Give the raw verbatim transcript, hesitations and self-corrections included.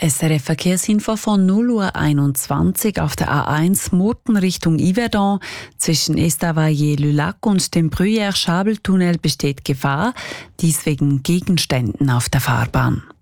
S R F Verkehrsinfo von null Uhr einundzwanzig auf der A eins Murten Richtung Yverdon. Zwischen Estavayer-le-Lac und dem Bruyère-Schabel-Tunnel besteht Gefahr, dies wegen Gegenständen auf der Fahrbahn.